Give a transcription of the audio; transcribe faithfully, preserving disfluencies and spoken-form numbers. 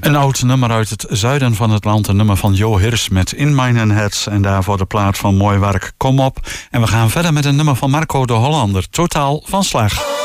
Een oud nummer uit het zuiden van het land. Een nummer van Jo Hirs met In Mine Heads. En daarvoor de plaat van Mooi Werk, Kom Op. En we gaan verder met een nummer van Marco de Hollander. Totaal van slag.